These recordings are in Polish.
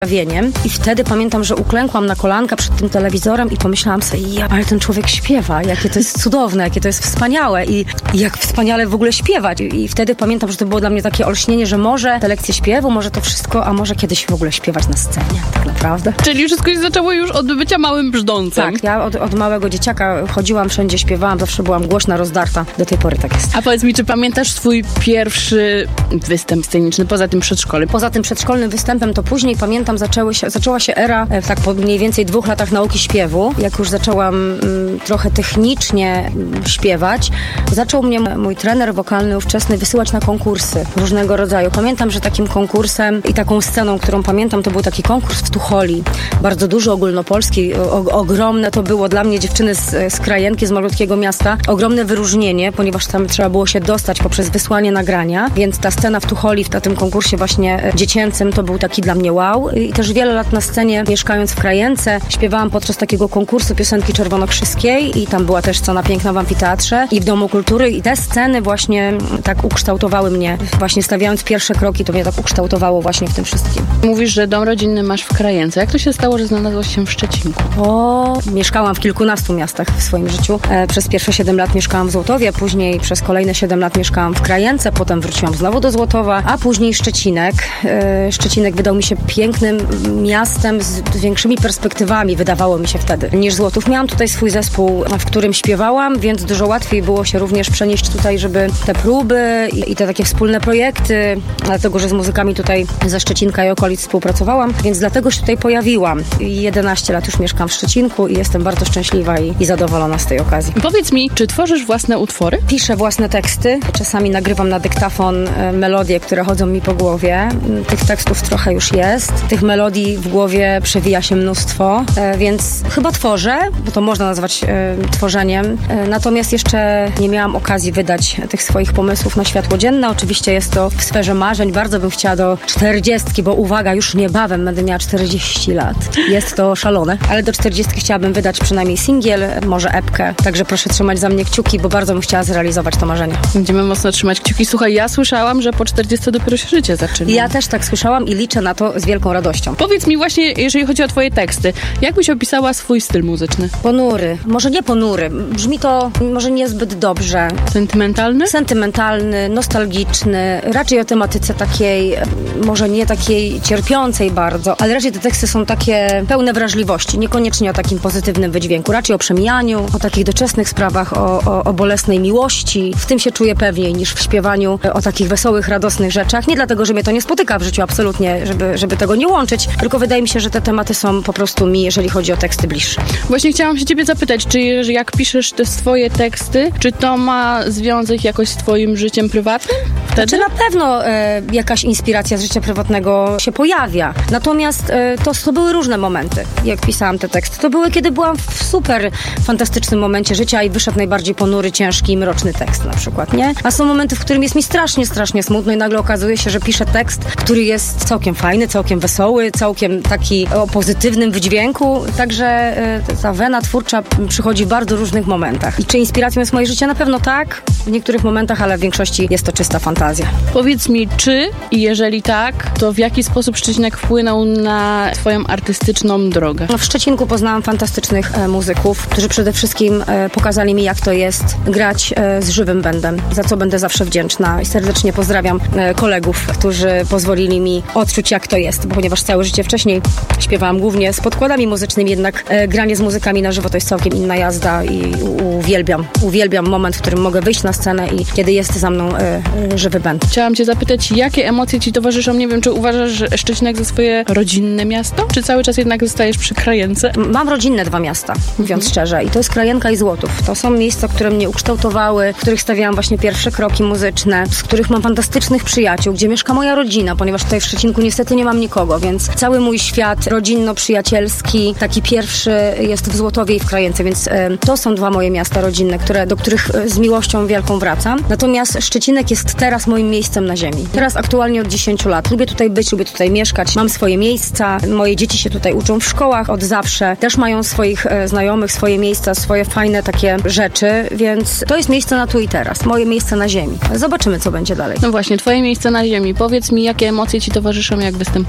I wtedy pamiętam, że uklękłam na kolanka przed tym telewizorem i pomyślałam sobie, ale ten człowiek śpiewa, jakie to jest cudowne, jakie to jest wspaniałe i jak wspaniale w ogóle śpiewać. I wtedy pamiętam, że to było dla mnie takie olśnienie, że może te lekcje śpiewu, może to wszystko, a może kiedyś w ogóle śpiewać na scenie, tak naprawdę. Czyli wszystko się zaczęło już od bycia małym brzdącem. Tak, ja od małego dzieciaka chodziłam wszędzie, śpiewałam, zawsze byłam głośna, rozdarta. Do tej pory tak jest. A powiedz mi, czy pamiętasz swój pierwszy występ sceniczny poza tym przedszkolem? Poza tym przedszkolnym występem to później pamiętam, zaczęła się era tak po mniej więcej 2 latach nauki śpiewu. Jak już zaczęłam trochę technicznie śpiewać, zaczął mnie mój trener wokalny ówczesny wysyłać na konkursy różnego rodzaju. Pamiętam, że takim konkursem i taką sceną, którą pamiętam, to był taki konkurs w Tucholi. Bardzo duży, ogólnopolski, ogromne to było dla mnie, dziewczyny z krajenki, z malutkiego miasta. Ogromne wyróżnienie, ponieważ tam trzeba było się dostać poprzez wysłanie nagrania, więc ta scena w Tucholi, na tym konkursie właśnie dziecięcym, to był taki dla mnie wow. I też wiele lat na scenie, mieszkając w Krajence, śpiewałam podczas takiego konkursu piosenki czerwonokrzyskiej i tam była też scena piękna w amfiteatrze i w Domu Kultury i te sceny właśnie tak ukształtowały mnie. Właśnie stawiając pierwsze kroki, to mnie tak ukształtowało właśnie w tym wszystkim. Mówisz, że dom rodzinny masz w Krajence. Jak to się stało, że znalazłaś się w Szczecinku? Mieszkałam w kilkunastu miastach w swoim życiu. Przez pierwsze 7 lat mieszkałam w Złotowie, później przez kolejne 7 lat mieszkałam w Krajence, potem wróciłam znowu do Złotowa, a później Szczecinek. Szczecinek wydał mi się pięknym miastem z większymi perspektywami, wydawało mi się wtedy, niż Złotów. Miałam tutaj swój zespół, w którym śpiewałam, więc dużo łatwiej było się również przenieść tutaj, żeby te próby i te takie wspólne projekty, dlatego, że z muzykami tutaj ze Szczecinka i okolic współpracowałam, więc dlatego się tutaj pojawiłam. 11 lat już mieszkam w Szczecinku i jestem bardzo szczęśliwa i zadowolona z tej okazji. Powiedz mi, czy tworzysz własne utwory? Piszę własne teksty. Czasami nagrywam na dyktafon melodie, które chodzą mi po głowie. Tych tekstów trochę już jest. Tych melodii w głowie przewija się mnóstwo, więc chyba tworzę, bo to można nazwać tworzeniem. Natomiast jeszcze nie miałam okazji wydać tych swoich pomysłów na światło dzienne. Oczywiście jest to w sferze marzeń. Bardzo bym chciała do 40, bo uwaga, już niebawem będę miała 40 lat. Jest to szalone, ale do 40 chciałabym wydać przynajmniej singiel, może epkę. Także proszę trzymać za mnie kciuki, bo bardzo bym chciała zrealizować to marzenie. Będziemy mocno trzymać kciuki. Słuchaj, ja słyszałam, że po 40 dopiero się życie zaczyna. Ja też tak słyszałam i liczę na to z wielką radością. Powiedz mi właśnie, jeżeli chodzi o twoje teksty, jak byś opisała swój styl muzyczny? Ponury. Może nie ponury. Brzmi to może niezbyt dobrze. Sentymentalny? Sentymentalny, nostalgiczny. Raczej o tematyce takiej, może nie takiej cierpiącej bardzo, ale raczej te teksty są takie pełne wrażliwości. Niekoniecznie o takim pozytywnym wydźwięku. Raczej o przemijaniu, o takich doczesnych sprawach, o bolesnej miłości. W tym się czuję pewniej niż w śpiewaniu o takich wesołych, radosnych rzeczach. Nie dlatego, że mnie to nie spotyka w życiu, absolutnie, żeby tego nie łączyć, tylko wydaje mi się, że te tematy są po prostu mi, jeżeli chodzi o teksty, bliższe. Właśnie chciałam się ciebie zapytać, czy jak piszesz te swoje teksty, czy to ma związek jakoś z twoim życiem prywatnym? Wtedy? Czy na pewno jakaś inspiracja z życia prywatnego się pojawia. Natomiast to były różne momenty, jak pisałam te teksty. To były, kiedy byłam w super fantastycznym momencie życia i wyszedł najbardziej ponury, ciężki, mroczny tekst na przykład, nie? A są momenty, w którym jest mi strasznie, strasznie smutno i nagle okazuje się, że piszę tekst, który jest całkiem fajny, całkiem wesoły, całkiem taki o pozytywnym wydźwięku. Także ta wena twórcza przychodzi w bardzo różnych momentach. I czy inspiracją jest moje życie? Na pewno tak, w niektórych momentach, ale w większości jest to czysta fantazja. Powiedz mi, czy i jeżeli tak, to w jaki sposób Szczecinek wpłynął na twoją artystyczną drogę? W Szczecinku poznałam fantastycznych muzyków, którzy przede wszystkim pokazali mi, jak to jest grać z żywym bändem, za co będę zawsze wdzięczna. I serdecznie pozdrawiam kolegów, którzy pozwolili mi odczuć, jak to jest, bo ponieważ całe życie wcześniej śpiewałam głównie z podkładami muzycznymi, jednak granie z muzykami na żywo to jest całkiem inna jazda i uwielbiam moment, w którym mogę wyjść na scenę i kiedy jest za mną żywy band. Chciałam cię zapytać, jakie emocje ci towarzyszą? Nie wiem, czy uważasz Szczecinek za swoje rodzinne miasto? Czy cały czas jednak zostajesz przy Krajence? Mam rodzinne 2 miasta, mówiąc szczerze. I to jest Krajenka i Złotów. To są miejsca, które mnie ukształtowały, w których stawiałam właśnie pierwsze kroki muzyczne, z których mam fantastycznych przyjaciół, gdzie mieszka moja rodzina, ponieważ tutaj w Szczecinku niestety nie mam nikogo, więc cały mój świat rodzinno-przyjacielski, taki pierwszy jest w Złotowie i w Krajence, więc to są 2 moje miasta rodzinne, do których z miłością wielką wracam. Natomiast Szczecinek jest teraz moim miejscem na ziemi. Teraz aktualnie od 10 lat. Lubię tutaj być, lubię tutaj mieszkać, mam swoje miejsca, moje dzieci się tutaj uczą w szkołach od zawsze, też mają swoich znajomych, swoje miejsca, swoje fajne takie rzeczy, więc to jest miejsce na tu i teraz, moje miejsce na ziemi. Zobaczymy, co będzie dalej. No właśnie, twoje miejsce na ziemi. Powiedz mi, jakie emocje ci towarzyszą, jak występujesz tutaj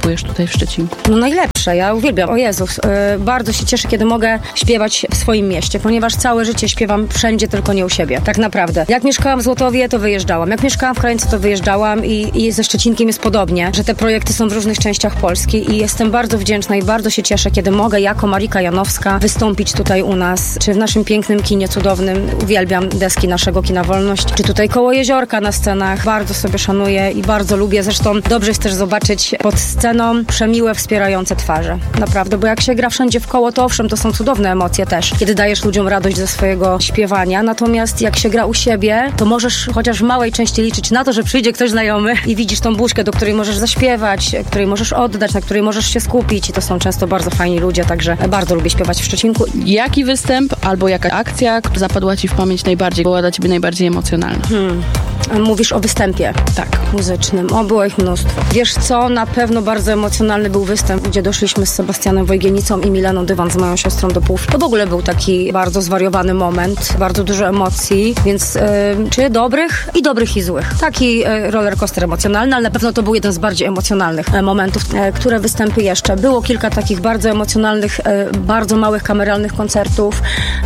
tutaj w Szczecinku? No najlepsze, ja uwielbiam. O Jezus, bardzo się cieszę, kiedy mogę śpiewać w swoim mieście, ponieważ całe życie śpiewam wszędzie, tylko nie u siebie. Tak naprawdę. Jak mieszkałam w Złotowie, to wyjeżdżałam. Jak mieszkałam w Krańcu, to wyjeżdżałam i ze Szczecinkiem jest podobnie, że te projekty są w różnych częściach Polski i jestem bardzo wdzięczna i bardzo się cieszę, kiedy mogę jako Marika Janowska wystąpić tutaj u nas, czy w naszym pięknym kinie cudownym. Uwielbiam deski naszego Kina Wolność, czy tutaj koło Jeziorka na scenach. Bardzo sobie szanuję i bardzo lubię. Zresztą dobrze jest też zobaczyć pod sceną przemiłe, wspierające twarze. Naprawdę, bo jak się gra wszędzie w koło, to owszem, to są cudowne emocje też, kiedy dajesz ludziom radość ze swojego śpiewania. Natomiast jak się gra u siebie, to możesz chociaż w małej części liczyć na to, że przyjdzie ktoś znajomy i widzisz tą buźkę, do której możesz zaśpiewać, której możesz oddać, na której możesz się skupić i to są często bardzo fajni ludzie, także bardzo lubię śpiewać w Szczecinku. Jaki występ albo jaka akcja zapadła ci w pamięć najbardziej, była dla ciebie najbardziej emocjonalna? Mówisz o występie? Tak. Muzycznym. Było ich mnóstwo. Wiesz co, na pewno bardzo emocjonalny był występ, gdzie doszliśmy z Sebastianem Wojgienicą i Mileną Dywan z moją siostrą do Płów. To w ogóle był taki bardzo zwariowany moment, bardzo dużo emocji, więc czy dobrych i złych. Taki rollercoaster emocjonalny, ale na pewno to był jeden z bardziej emocjonalnych momentów. Które występy jeszcze? Było kilka takich bardzo emocjonalnych, bardzo małych kameralnych koncertów,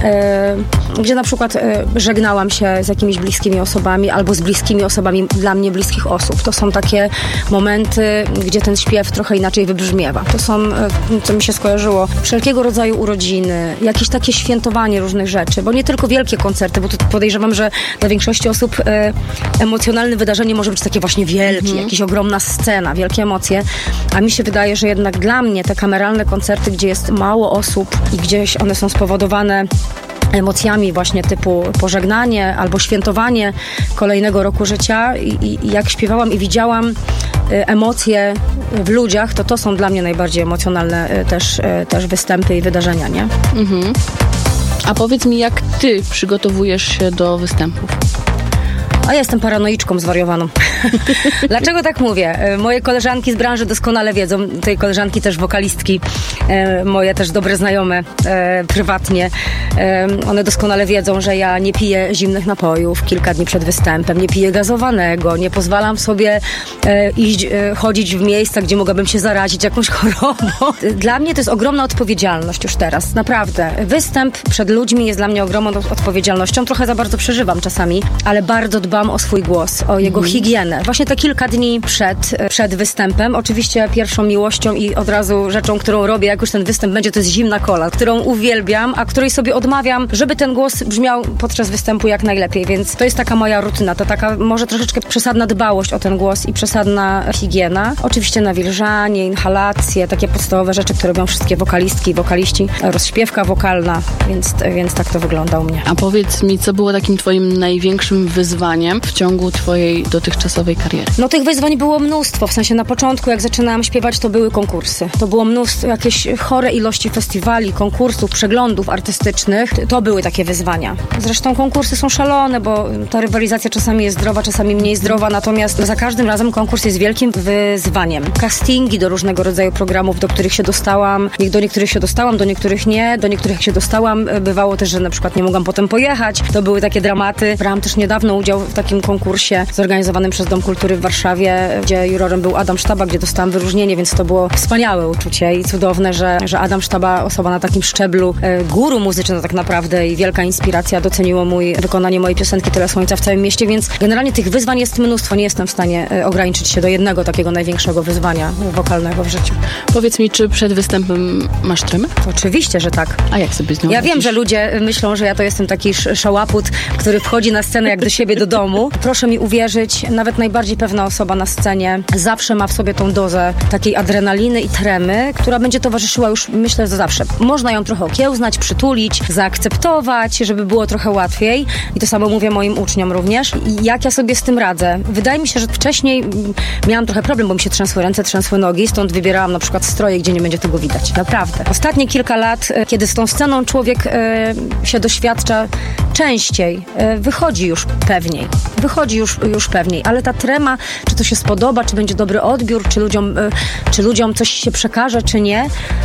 gdzie na przykład żegnałam się z jakimiś bliskimi osobami albo z bliskimi osobami dla mnie bliskich osób. To są takie momenty, gdzie ten śpiew trochę inaczej wybrzmiewa. To są, co mi się skojarzyło, wszelkiego rodzaju urodziny, jakieś takie świętowanie różnych rzeczy, bo nie tylko wielkie koncerty, bo tu podejrzewam, że dla większości osób emocjonalne wydarzenie może być takie właśnie wielkie, jakaś ogromna scena, wielkie emocje, a mi się wydaje, że jednak dla mnie te kameralne koncerty, gdzie jest mało osób i gdzieś one są spowodowane emocjami właśnie typu pożegnanie albo świętowanie kolejnego roku życia i jak śpiewałam i widziałam emocje w ludziach, to są dla mnie najbardziej emocjonalne też występy i wydarzenia, nie? A powiedz mi, jak ty przygotowujesz się do występów? A ja jestem paranoiczką zwariowaną. Dlaczego tak mówię? Moje koleżanki z branży doskonale wiedzą, tej koleżanki też wokalistki, moje też dobre znajome prywatnie, one doskonale wiedzą, że ja nie piję zimnych napojów kilka dni przed występem, nie piję gazowanego, nie pozwalam sobie chodzić w miejsca, gdzie mogłabym się zarazić jakąś chorobą. Dla mnie to jest ogromna odpowiedzialność już teraz, naprawdę. Występ przed ludźmi jest dla mnie ogromną odpowiedzialnością, trochę za bardzo przeżywam czasami, ale bardzo dbam o swój głos, o jego higienę. Właśnie te kilka dni przed występem, oczywiście pierwszą miłością i od razu rzeczą, którą robię, jak już ten występ będzie, to jest zimna kola, którą uwielbiam, a której sobie odmawiam, żeby ten głos brzmiał podczas występu jak najlepiej, więc to jest taka moja rutyna, to taka może troszeczkę przesadna dbałość o ten głos i przesadna higiena. Oczywiście nawilżanie, inhalacje, takie podstawowe rzeczy, które robią wszystkie wokalistki i wokaliści, rozśpiewka wokalna, więc tak to wygląda u mnie. A powiedz mi, co było takim twoim największym wyzwaniem w ciągu twojej dotychczasowej kariery? No tych wyzwań było mnóstwo, w sensie na początku jak zaczynałam śpiewać, to były konkursy. To było mnóstwo, jakieś chore ilości festiwali, konkursów, przeglądów artystycznych. To były takie wyzwania. Zresztą konkursy są szalone, bo ta rywalizacja czasami jest zdrowa, czasami mniej zdrowa, natomiast za każdym razem konkurs jest wielkim wyzwaniem. Castingi do różnego rodzaju programów, do których się dostałam. Do niektórych się dostałam, do niektórych nie. Do niektórych się dostałam. Bywało też, że na przykład nie mogłam potem pojechać. To były takie dramaty. Brałam też niedawno udział w takim konkursie zorganizowanym przez Dom Kultury w Warszawie, gdzie jurorem był Adam Sztaba, gdzie dostałam wyróżnienie, więc to było wspaniałe uczucie i cudowne, że Adam Sztaba, osoba na takim szczeblu, guru muzyczny tak naprawdę i wielka inspiracja, doceniło wykonanie mojej piosenki Tyle Słońca w całym mieście, więc generalnie tych wyzwań jest mnóstwo. Nie jestem w stanie ograniczyć się do jednego takiego największego wyzwania wokalnego w życiu. Powiedz mi, czy przed występem masz tremę? Oczywiście, że tak. A jak sobie z nią Ja radzisz? wiem, że ludzie myślą, że ja to jestem taki szałaput, który wchodzi na scenę jak do siebie do domu. Proszę mi uwierzyć, nawet najbardziej pewna osoba na scenie zawsze ma w sobie tą dozę takiej adrenaliny i tremy, która będzie towarzyszyła już, myślę, że zawsze. Można ją trochę okiełznać, przytulić, zaakceptować, żeby było trochę łatwiej. I to samo mówię moim uczniom również. I jak ja sobie z tym radzę? Wydaje mi się, że wcześniej miałam trochę problem, bo mi się trzęsły ręce, trzęsły nogi, stąd wybierałam na przykład stroje, gdzie nie będzie tego widać. Naprawdę. Ostatnie kilka lat, kiedy z tą sceną człowiek się doświadcza częściej, wychodzi już pewniej. Wychodzi już pewniej, ale ta trema, czy to się spodoba, czy będzie dobry odbiór, czy ludziom coś się przekaże, czy nie,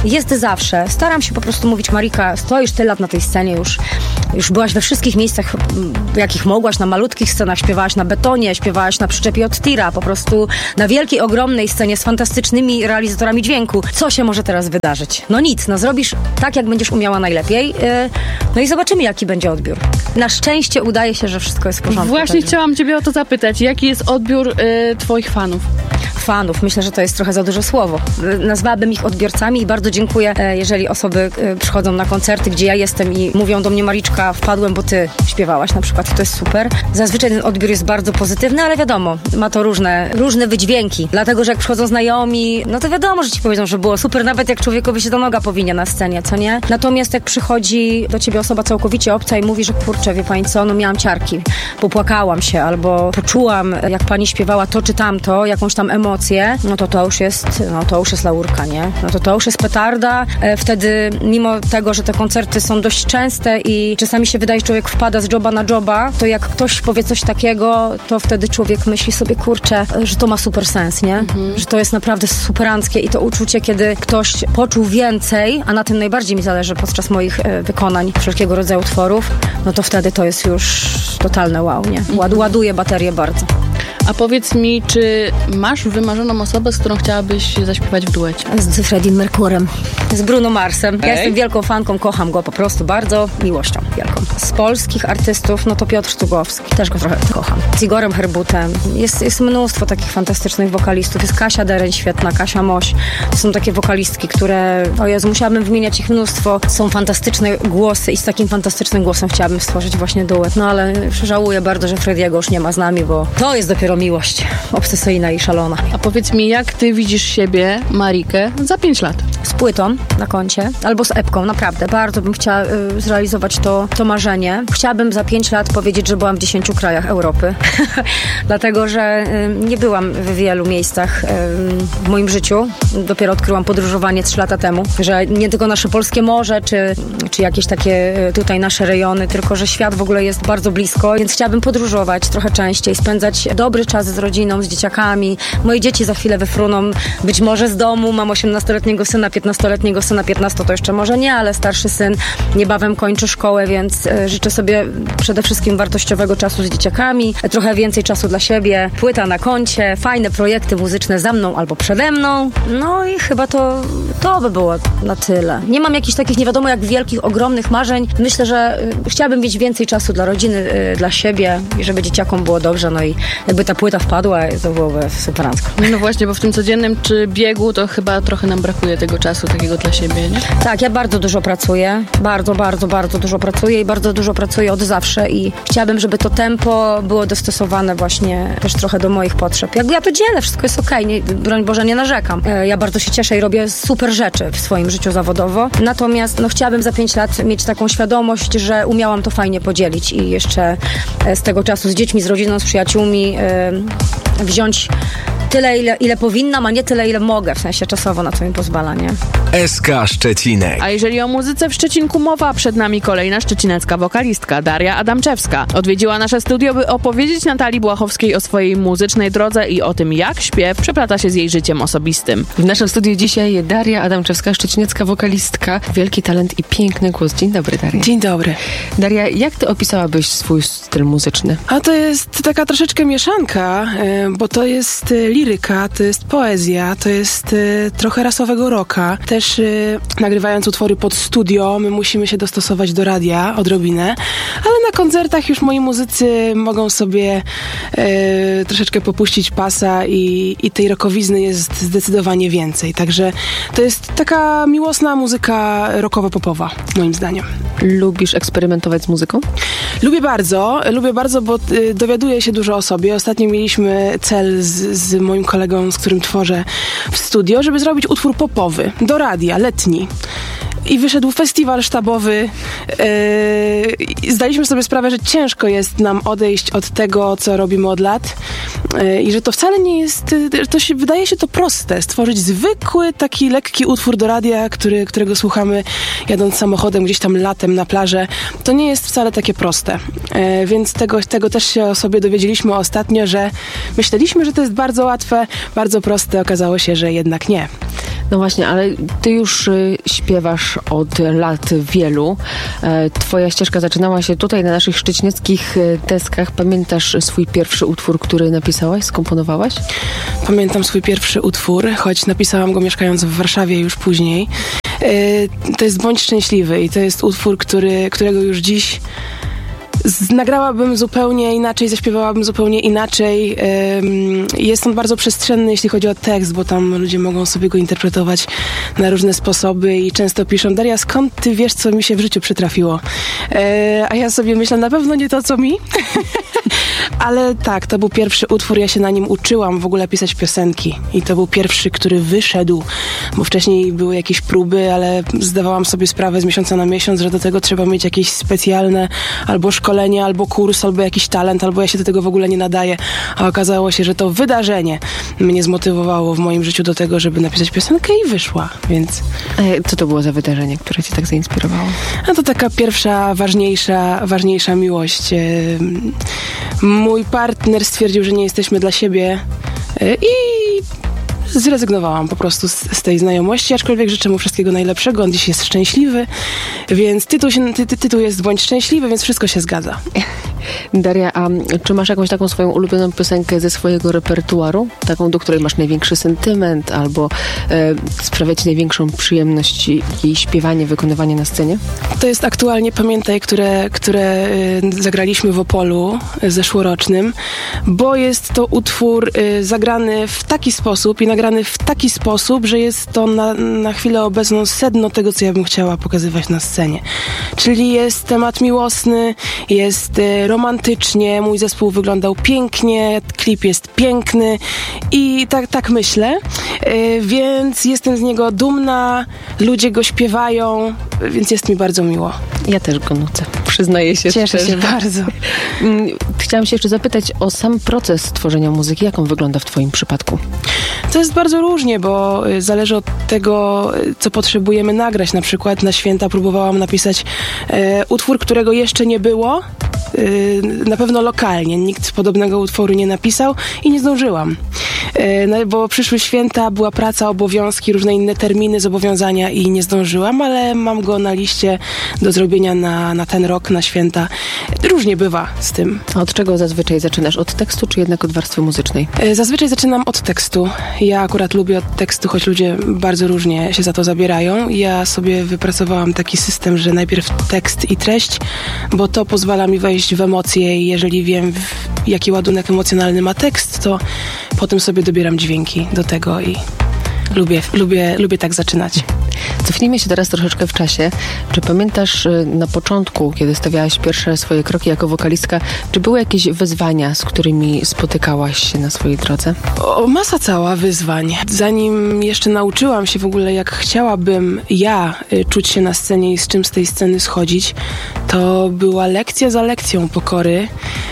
jest zawsze. Staram się po prostu mówić, Marika, stoisz tyle lat na tej scenie już byłaś we wszystkich miejscach, w jakich mogłaś, na malutkich scenach, śpiewałaś na betonie, śpiewałaś na przyczepie od tira, po prostu na wielkiej, ogromnej scenie z fantastycznymi realizatorami dźwięku. Co się może teraz wydarzyć? No nic, zrobisz tak, jak będziesz umiała najlepiej, no i zobaczymy, jaki będzie odbiór. Na szczęście udaje się, że wszystko jest w porządku. Właśnie chciałam ciebie o to zapytać. Jaki jest odbiór twoich fanów? Fanów. Myślę, że to jest trochę za duże słowo. Nazwałabym ich odbiorcami i bardzo dziękuję, jeżeli osoby przychodzą na koncerty, gdzie ja jestem i mówią do mnie, Mariczka, wpadłem, bo ty śpiewałaś na przykład. To jest super. Zazwyczaj ten odbiór jest bardzo pozytywny, ale wiadomo, ma to różne wydźwięki. Dlatego, że jak przychodzą znajomi, no to wiadomo, że ci powiedzą, że było super, nawet jak człowiekowi się do noga powinie na scenie, co nie? Natomiast jak przychodzi do ciebie osoba całkowicie obca i mówi, że kurczę, wie pani co, no miałam ciarki, popłakałam się, albo poczułam, jak pani śpiewała to czy tamto, jakąś tam emocję, no to już jest laurka, nie? No to już jest petarda. Wtedy, mimo tego, że te koncerty są dość częste i czasami się wydaje, że człowiek wpada z joba na joba, to jak ktoś powie coś takiego, to wtedy człowiek myśli sobie, kurczę, że to ma super sens, nie? Że to jest naprawdę superanckie i to uczucie, kiedy ktoś poczuł więcej, a na tym najbardziej mi zależy podczas moich wykonań wszelkiego rodzaju utworów, no to wtedy to jest już totalne wow, nie? Ładuje baterię bardzo. A powiedz mi, czy masz wymarzoną osobę, z którą chciałabyś zaśpiewać w duecie? Z Freddie Mercurem, z Bruno Marsem. Ja jestem wielką fanką, kocham go po prostu bardzo, miłością wielką. Z polskich artystów, no to Piotr Stugowski, też go trochę kocham. Z Igorem Herbutem. Jest mnóstwo takich fantastycznych wokalistów. Jest Kasia Dereń świetna, Kasia Moś. To są takie wokalistki, które, o Jezu, musiałabym wymieniać ich mnóstwo. Są fantastyczne głosy i z takim fantastycznym głosem chciałabym stworzyć właśnie duet. No ale żałuję bardzo, że Frediego już nie ma z nami, bo to jest dopiero miłość obsesyjna i szalona. A powiedz mi, jak ty widzisz siebie, Marikę, za 5 lat? Z płytą na koncie, albo z epką, naprawdę. Bardzo bym chciała zrealizować to marzenie. Chciałabym za 5 lat powiedzieć, że byłam w 10 krajach Europy. Dlatego, że nie byłam w wielu miejscach w moim życiu. Dopiero odkryłam podróżowanie 3 lata temu. Że nie tylko nasze polskie morze, czy jakieś takie tutaj nasze rejony, tylko że świat w ogóle jest bardzo blisko, więc chciałabym podróżować trochę częściej, spędzać dobry czas z rodziną, z dzieciakami. Moje dzieci za chwilę wyfruną być może z domu. Mam 18-letniego syna, 15-letniego syna, 15 to jeszcze może nie, ale starszy syn niebawem kończy szkołę, więc życzę sobie przede wszystkim wartościowego czasu z dzieciakami, trochę więcej czasu dla siebie, płyta na koncie, fajne projekty muzyczne za mną albo przede mną. No i chyba to by było na tyle. Nie mam jakichś takich nie wiadomo jak wielkich, ogromnych marzeń. Myślę, że chciałabym mieć więcej czasu dla rodziny, dla siebie i żeby dzieciakom było dobrze, no i jakby ta płyta wpadła, to byłoby superancko. No właśnie, bo w tym codziennym czy biegu to chyba trochę nam brakuje tego czasu takiego dla siebie, nie? Tak, ja bardzo dużo pracuję. Bardzo dużo pracuję i bardzo dużo pracuję od zawsze i chciałabym, żeby to tempo było dostosowane właśnie też trochę do moich potrzeb. Jakby ja to dzielę, wszystko jest okej, broń Boże, nie narzekam. Ja bardzo się cieszę i robię super rzeczy w swoim życiu zawodowo. Natomiast chciałabym za 5 lat mieć taką świadomość, że umiałam to fajnie podzielić i jeszcze z tego czasu z dziećmi, z rodziną, z przyjaciółmi wziąć tyle, ile powinnam, a nie tyle, ile mogę, w sensie czasowo, na co mi pozwala, nie? SK Szczecinek. A jeżeli o muzyce w Szczecinku mowa, przed nami kolejna szczecinecka wokalistka, Daria Adamczewska. Odwiedziła nasze studio, by opowiedzieć Natalii Błachowskiej o swojej muzycznej drodze i o tym, jak śpiew przeplata się z jej życiem osobistym. W naszym studiu dzisiaj Daria Adamczewska, szczecinecka wokalistka. Wielki talent i piękny głos. Dzień dobry, Daria. Dzień dobry. Daria, jak ty opisałabyś swój styl muzyczny? A to jest taka troszeczkę mieszanka, bo to jest liryka, to jest poezja, to jest trochę rasowego rocka. Też nagrywając utwory pod studio, my musimy się dostosować do radia odrobinę, ale na koncertach już moi muzycy mogą sobie troszeczkę popuścić pasa i tej rockowizny jest zdecydowanie więcej. Także to jest taka miłosna muzyka rockowo-popowa, moim zdaniem. Lubisz eksperymentować z muzyką? Lubię bardzo, bo dowiaduję się dużo o sobie. Ostatnio mieliśmy cel z moim kolegą, z którym tworzę w studio, żeby zrobić utwór popowy do radia, letni. I wyszedł festiwal sztabowy. Zdaliśmy sobie sprawę, że ciężko jest nam odejść od tego, co robimy od lat I że to wcale nie jest, wydaje się to proste, stworzyć zwykły, taki lekki utwór do radia, którego słuchamy jadąc samochodem gdzieś tam latem na plażę. To nie jest wcale takie proste. Więc tego też się o sobie dowiedzieliśmy ostatnio, że myśleliśmy, że to jest bardzo łatwe, bardzo proste. Okazało się, że jednak nie. No właśnie, ale ty już śpiewasz od lat wielu. Twoja ścieżka zaczynała się tutaj na naszych szczecineckich deskach. Pamiętasz swój pierwszy utwór, który napisałaś, skomponowałaś? Pamiętam swój pierwszy utwór, choć napisałam go mieszkając w Warszawie już później. To jest Bądź Szczęśliwy i to jest utwór, którego już dziś nagrałabym zupełnie inaczej, zaśpiewałabym zupełnie inaczej. Jest on bardzo przestrzenny, jeśli chodzi o tekst, bo tam ludzie mogą sobie go interpretować na różne sposoby i często piszą: Daria, skąd ty wiesz, co mi się w życiu przytrafiło? A ja sobie myślę, na pewno nie to, co mi. Ale tak, to był pierwszy utwór, ja się na nim uczyłam w ogóle pisać piosenki i to był pierwszy, który wyszedł, bo wcześniej były jakieś próby, ale zdawałam sobie sprawę z miesiąca na miesiąc, że do tego trzeba mieć jakieś specjalne albo szkolenie, albo kurs, albo jakiś talent, albo ja się do tego w ogóle nie nadaję, a okazało się, że to wydarzenie mnie zmotywowało w moim życiu do tego, żeby napisać piosenkę i wyszła, więc... Co to było za wydarzenie, które cię tak zainspirowało? No to taka pierwsza, ważniejsza miłość. Mój partner stwierdził, że nie jesteśmy dla siebie i zrezygnowałam po prostu z tej znajomości, aczkolwiek życzę mu wszystkiego najlepszego, on dziś jest szczęśliwy, więc tytuł jest Bądź Szczęśliwy, więc wszystko się zgadza. Daria, a czy masz jakąś taką swoją ulubioną piosenkę ze swojego repertuaru? Taką, do której masz największy sentyment albo sprawia ci największą przyjemność jej śpiewanie, wykonywanie na scenie? To jest aktualnie Pamiętaj, które zagraliśmy w Opolu zeszłorocznym, bo jest to utwór zagrany w taki sposób i nagrany w taki sposób, że jest to na chwilę obecną sedno tego, co ja bym chciała pokazywać na scenie. Czyli jest temat miłosny, jest romantycznie, mój zespół wyglądał pięknie, klip jest piękny i tak myślę, więc jestem z niego dumna, ludzie go śpiewają, więc jest mi bardzo miło. Ja też go nucę, przyznaję się. Cieszę się bardzo. Chciałam się jeszcze zapytać o sam proces tworzenia muzyki, jak on wygląda w twoim przypadku? To jest bardzo różnie, bo zależy od tego, co potrzebujemy nagrać. Na przykład na święta próbowałam napisać utwór, którego jeszcze nie było, na pewno lokalnie. Nikt podobnego utworu nie napisał i nie zdążyłam. No, bo przyszły święta, była praca, obowiązki, różne inne terminy, zobowiązania i nie zdążyłam, ale mam go na liście do zrobienia na ten rok, na święta. Różnie bywa z tym. A od czego zazwyczaj zaczynasz? Od tekstu, czy jednak od warstwy muzycznej? Zazwyczaj zaczynam od tekstu. Ja akurat lubię od tekstu, choć ludzie bardzo różnie się za to zabierają. Ja sobie wypracowałam taki system, że najpierw tekst i treść, bo to pozwala mi wejść w emocje i jeżeli wiem, jaki ładunek emocjonalny ma tekst, to potem sobie dobieram dźwięki do tego i lubię tak zaczynać. Cofnijmy się teraz troszeczkę w czasie. Czy pamiętasz na początku, kiedy stawiałaś pierwsze swoje kroki jako wokalistka, czy były jakieś wyzwania, z którymi spotykałaś się na swojej drodze? Masa cała wyzwań. Zanim jeszcze nauczyłam się w ogóle, jak chciałabym ja czuć się na scenie i z czym z tej sceny schodzić, to była lekcja za lekcją pokory.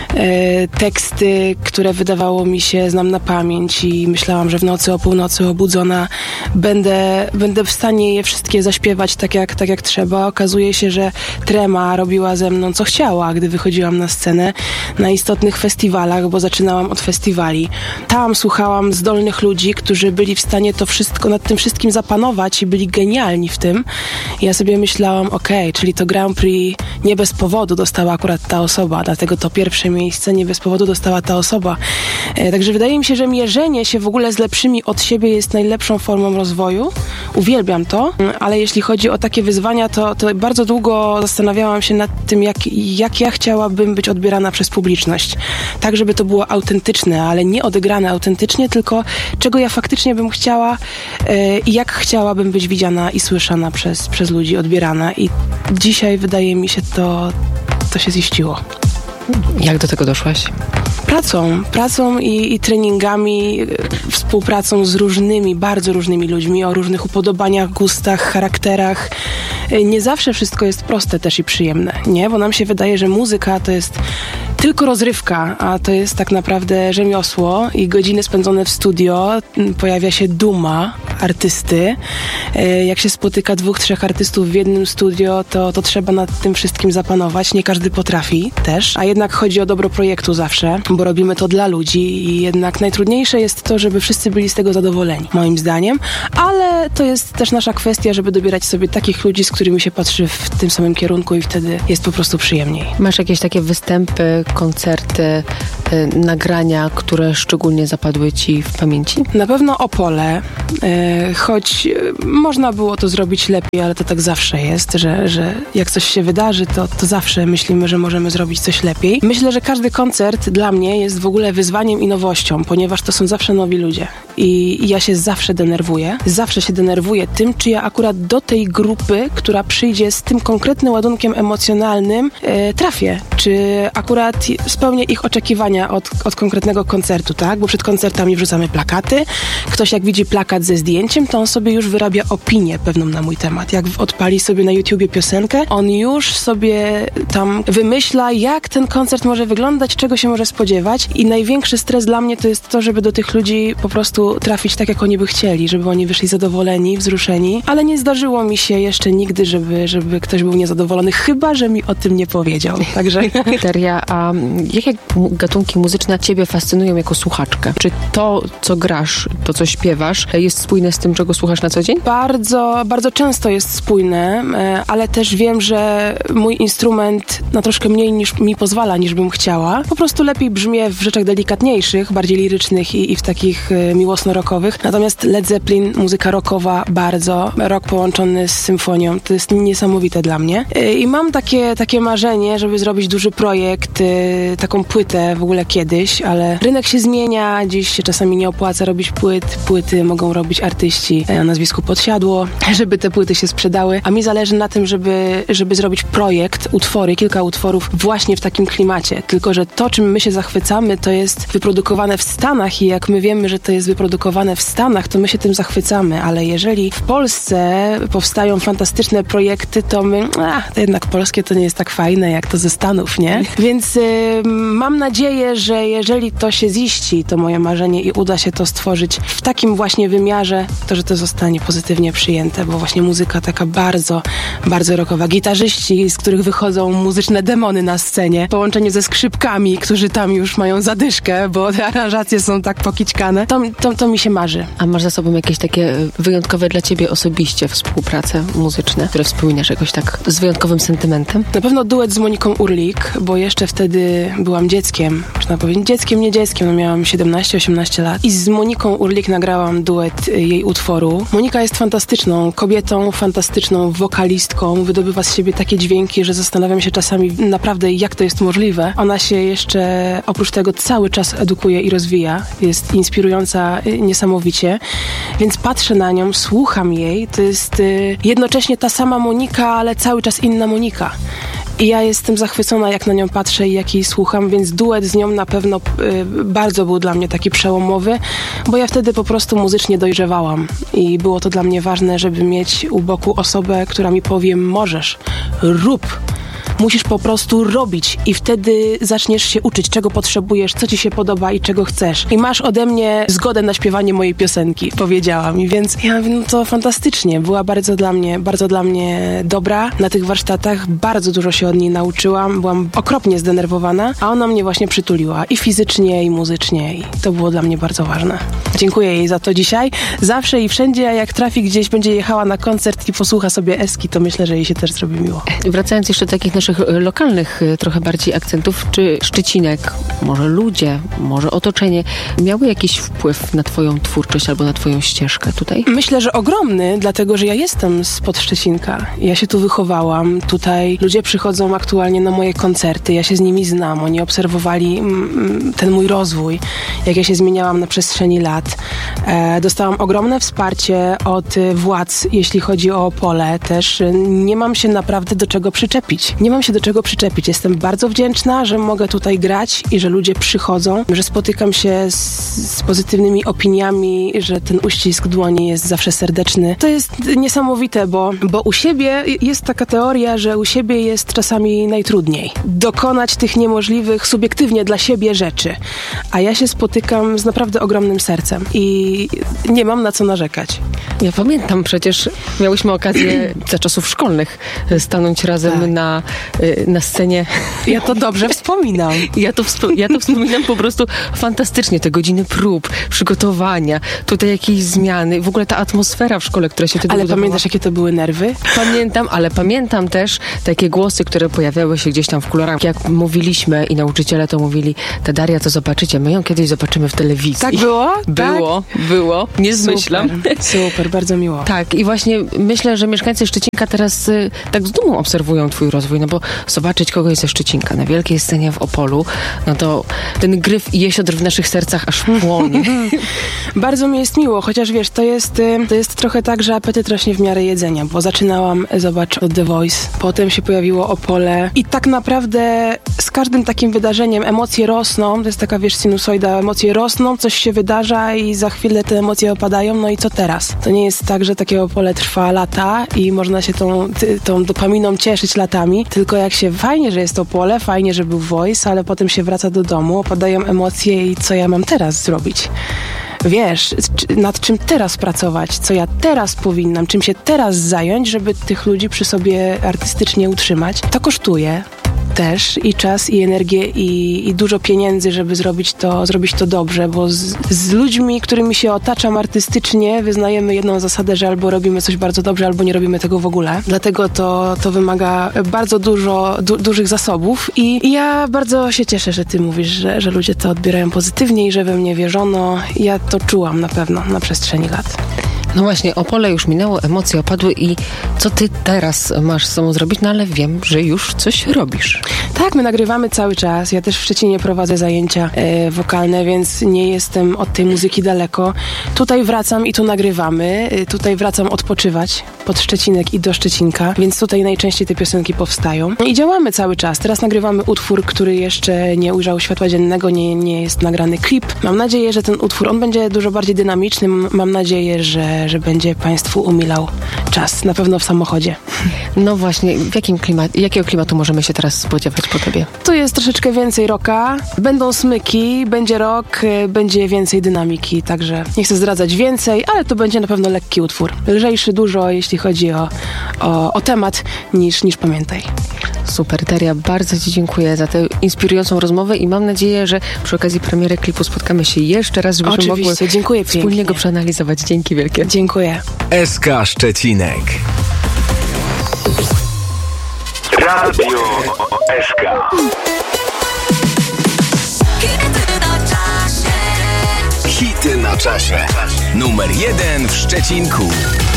Teksty, które wydawało mi się znam na pamięć i myślałam, że w nocy o północy obudzona będę w stanie je wszystkie zaśpiewać tak jak trzeba. Okazuje się, że trema robiła ze mną co chciała, gdy wychodziłam na scenę na istotnych festiwalach, bo zaczynałam od festiwali. Tam słuchałam zdolnych ludzi, którzy byli w stanie to wszystko, nad tym wszystkim zapanować i byli genialni w tym. I ja sobie myślałam, czyli to Grand Prix nie bez powodu dostała akurat ta osoba, dlatego to pierwsze miejsce nie bez powodu dostała ta osoba. Także wydaje mi się, że mierzenie się w ogóle z lepszymi od siebie jest najlepszą formą rozwoju. Uwielbiam to, ale jeśli chodzi o takie wyzwania, to bardzo długo zastanawiałam się nad tym, jak ja chciałabym być odbierana przez publiczność. Tak, żeby to było autentyczne, ale nie odegrane autentycznie, tylko czego ja faktycznie bym chciała i jak chciałabym być widziana i słyszana przez ludzi, odbierana. I dzisiaj wydaje mi się to się ziściło. Jak do tego doszłaś? Pracą i treningami, współpracą z różnymi, bardzo różnymi ludźmi o różnych upodobaniach, gustach, charakterach. Nie zawsze wszystko jest proste też i przyjemne, nie? Bo nam się wydaje, że muzyka to jest tylko rozrywka, a to jest tak naprawdę rzemiosło i godziny spędzone w studio, pojawia się duma artysty. Jak się spotyka 2-3 artystów w jednym studio, to trzeba nad tym wszystkim zapanować. Nie każdy potrafi też, a jednak chodzi o dobro projektu zawsze, bo robimy to dla ludzi i jednak najtrudniejsze jest to, żeby wszyscy byli z tego zadowoleni, moim zdaniem, ale to jest też nasza kwestia, żeby dobierać sobie takich ludzi, z którymi się patrzy w tym samym kierunku i wtedy jest po prostu przyjemniej. Masz jakieś takie występy, koncerty, nagrania, które szczególnie zapadły ci w pamięci? Na pewno Opole, choć można było to zrobić lepiej, ale to tak zawsze jest, że jak coś się wydarzy, to zawsze myślimy, że możemy zrobić coś lepiej. Myślę, że każdy koncert dla mnie jest w ogóle wyzwaniem i nowością, ponieważ to są zawsze nowi ludzie i ja się zawsze denerwuję tym, czy ja akurat do tej grupy, która przyjdzie z tym konkretnym ładunkiem emocjonalnym, trafię, czy akurat spełnię ich oczekiwania od konkretnego koncertu, tak? Bo przed koncertami wrzucamy plakaty, ktoś jak widzi plakat ze zdjęciem, to on sobie już wyrabia opinię pewną na mój temat. Jak odpali sobie na YouTubie piosenkę, on już sobie tam wymyśla, jak ten koncert może wyglądać, czego się może spodziewać i największy stres dla mnie to jest to, żeby do tych ludzi po prostu trafić tak, jak oni by chcieli, żeby oni wyszli zadowoleni, wzruszeni, ale nie zdarzyło mi się jeszcze nigdy, żeby ktoś był niezadowolony, chyba że mi o tym nie powiedział. Także... Daria, a jakie gatunki muzyczne ciebie fascynują jako słuchaczkę? Czy to, co grasz, to, co śpiewasz, jest spójne z tym, czego słuchasz na co dzień? Bardzo, bardzo często jest spójne, ale też wiem, że mój instrument na troszkę mniej niż mi pozwala, niż bym chciała. Po prostu lepiej brzmie w rzeczach delikatniejszych, bardziej lirycznych i w takich miłosno-rockowych. Natomiast Led Zeppelin, muzyka rockowa, bardzo. Rock połączony z symfonią. To jest niesamowite dla mnie. I mam takie marzenie, żeby zrobić duży projekt, taką płytę w ogóle kiedyś, ale rynek się zmienia, dziś się czasami nie opłaca robić płyty mogą robić artyści o nazwisku Podsiadło, żeby te płyty się sprzedały, a mi zależy na tym, żeby zrobić projekt, kilka utworów właśnie w takim klimacie, tylko że to, czym my się zachwycamy, to jest wyprodukowane w Stanach i jak my wiemy, że to jest wyprodukowane w Stanach, to my się tym zachwycamy, ale jeżeli w Polsce powstają fantastyczne projekty, to to jednak polskie to nie jest tak fajne, jak to ze Stanów, nie? Więc mam nadzieję, że jeżeli to się ziści, to moje marzenie i uda się to stworzyć w takim właśnie wymiarze, że to zostanie pozytywnie przyjęte, bo właśnie muzyka taka bardzo, bardzo rockowa. Gitarzyści, z których wychodzą muzyczne demony na scenie, w połączeniu ze skrzypkami, którzy tam już mają zadyszkę, bo te aranżacje są tak pokićkane. To mi się marzy. A masz za sobą jakieś takie wyjątkowe dla ciebie osobiście współprace muzyczne, które wspominasz jakoś tak z wyjątkowym sentymentem? Na pewno duet z Moniką Urlik, bo jeszcze wtedy byłam dzieckiem, można powiedzieć nie dzieckiem, no miałam 17-18 lat i z Moniką Urlik nagrałam duet jej utworu. Monika jest fantastyczną kobietą, fantastyczną wokalistką, wydobywa z siebie takie dźwięki, że zastanawiam się czasami naprawdę, jak to jest możliwe. Ona się jeszcze oprócz tego cały czas edukuje i rozwija. Jest inspirująca niesamowicie, więc patrzę na nią, słucham jej. To jest jednocześnie ta sama Monika, ale cały czas inna Monika. I ja jestem zachwycona, jak na nią patrzę i jak jej słucham, więc duet z nią na pewno bardzo był dla mnie taki przełomowy, bo ja wtedy po prostu muzycznie dojrzewałam i było to dla mnie ważne, żeby mieć u boku osobę, która mi powie: możesz, rób. Musisz po prostu robić i wtedy zaczniesz się uczyć, czego potrzebujesz, co ci się podoba i czego chcesz. I masz ode mnie zgodę na śpiewanie mojej piosenki, powiedziała mi, więc ja mówię, no to fantastycznie. Była bardzo dla mnie dobra na tych warsztatach. Bardzo dużo się od niej nauczyłam. Byłam okropnie zdenerwowana, a ona mnie właśnie przytuliła i fizycznie, i muzycznie i to było dla mnie bardzo ważne. Dziękuję jej za to dzisiaj. Zawsze i wszędzie, jak trafi gdzieś, będzie jechała na koncert i posłucha sobie Eski, to myślę, że jej się też zrobi miło. Wracając jeszcze do takich naszych lokalnych trochę bardziej akcentów, czy Szczecinek, może ludzie, może otoczenie miały jakiś wpływ na twoją twórczość albo na twoją ścieżkę tutaj? Myślę, że ogromny, dlatego że ja jestem spod Szczecinka. Ja się tu wychowałam. Tutaj ludzie przychodzą aktualnie na moje koncerty. Ja się z nimi znam. Oni obserwowali ten mój rozwój, jak ja się zmieniałam na przestrzeni lat. Dostałam ogromne wsparcie od władz, jeśli chodzi o Opole też. Nie mam się naprawdę do czego przyczepić. Nie mam mam się do czego przyczepić. Jestem bardzo wdzięczna, że mogę tutaj grać i że ludzie przychodzą, że spotykam się z pozytywnymi opiniami, że ten uścisk dłoni jest zawsze serdeczny. To jest niesamowite, bo u siebie jest taka teoria, że u siebie jest czasami najtrudniej dokonać tych niemożliwych subiektywnie dla siebie rzeczy. A ja się spotykam z naprawdę ogromnym sercem i nie mam na co narzekać. Ja pamiętam, przecież miałyśmy okazję za czasów szkolnych stanąć razem na scenie. Ja to dobrze wspominam. Ja to wspominam po prostu fantastycznie. Te godziny prób, przygotowania, tutaj jakieś zmiany, w ogóle ta atmosfera w szkole, która się wtedy budowała. Pamiętasz, jakie to były nerwy? Pamiętam, ale pamiętam też takie głosy, które pojawiały się gdzieś tam w kuluarach. Jak mówiliśmy i nauczyciele to mówili, ta Daria to zobaczycie, my ją kiedyś zobaczymy w telewizji. Tak było? Było. Nie zmyślam. Super, bardzo miło. Tak, i właśnie myślę, że mieszkańcy Szczecinka teraz tak z dumą obserwują twój rozwój, no bo zobaczyć kogoś ze Szczecinka na wielkiej scenie w Opolu, no to ten gryf i jesiodr w naszych sercach aż płonie. Bardzo mi jest miło, chociaż wiesz, to jest trochę tak, że apetyt rośnie w miarę jedzenia, bo zaczynałam, zobacz, od The Voice, potem się pojawiło Opole i tak naprawdę z każdym takim wydarzeniem emocje rosną, to jest taka, wiesz, sinusoida, emocje rosną, coś się wydarza i za chwilę te emocje opadają, no i co teraz? To nie jest tak, że takie Opole trwa lata i można się tą dopaminą cieszyć latami, tylko jak się, fajnie, że jest Opole, fajnie, że był Voice, ale potem się wraca do domu, opadają emocje i co ja mam teraz zrobić? Wiesz, nad czym teraz pracować, co ja teraz powinnam, czym się teraz zająć, żeby tych ludzi przy sobie artystycznie utrzymać. To kosztuje też i czas, i energię, i dużo pieniędzy, żeby zrobić to dobrze, bo z ludźmi, którymi się otaczam artystycznie, wyznajemy jedną zasadę, że albo robimy coś bardzo dobrze, albo nie robimy tego w ogóle. Dlatego to wymaga bardzo dużych zasobów i ja bardzo się cieszę, że ty mówisz, że ludzie to odbierają pozytywnie i że we mnie wierzono. Ja to czułam na pewno na przestrzeni lat. No właśnie, Opole już minęło, emocje opadły i co ty teraz masz z sobą zrobić? No ale wiem, że już coś robisz. Tak, my nagrywamy cały czas. Ja też w Szczecinie prowadzę zajęcia wokalne, więc nie jestem od tej muzyki daleko. Tutaj wracam i tu nagrywamy. Tutaj wracam odpoczywać pod Szczecinek i do Szczecinka, więc tutaj najczęściej te piosenki powstają. I działamy cały czas. Teraz nagrywamy utwór, który jeszcze nie ujrzał światła dziennego, nie jest nagrany klip. Mam nadzieję, że ten utwór, on będzie dużo bardziej dynamiczny. Mam nadzieję, że będzie Państwu umilał czas. Na pewno w samochodzie. No właśnie, jakiego klimatu możemy się teraz spodziewać po tobie? Tu jest troszeczkę więcej rocka, będą smyki, będzie rock, będzie więcej dynamiki, także nie chcę zdradzać więcej, ale to będzie na pewno lekki utwór. Lżejszy dużo, jeśli chodzi o temat, niż Pamiętaj. Super, Daria, bardzo ci dziękuję za tę inspirującą rozmowę i mam nadzieję, że przy okazji premiery klipu spotkamy się jeszcze raz, żebyśmy mogły dziękuję wspólnie pięknie go przeanalizować. Dzięki wielkie. Dziękuję. SK Szczecinek. Radio SK. Hity na czasie. Numer 1 w Szczecinku.